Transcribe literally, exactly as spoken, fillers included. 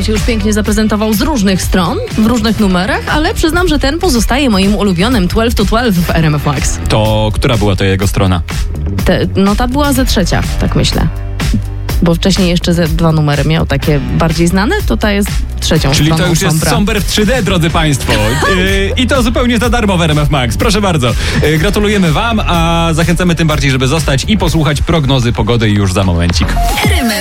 nam się już pięknie zaprezentował z różnych stron, w różnych numerach, ale przyznam, że ten pozostaje moim ulubionym dwanaście to dwanaście w R M F Max. To która była to jego strona? Te, no ta była ze trzecia, tak myślę. Bo wcześniej jeszcze ze dwa numery miał takie bardziej znane, to ta jest trzecią Czyli stroną to już jest Sombra. Somber w trzy D, drodzy państwo. Yy, I to zupełnie za darmo w R M F Max. Proszę bardzo. Yy, gratulujemy wam, a zachęcamy tym bardziej, żeby zostać i posłuchać prognozy pogody już za momencik. R M F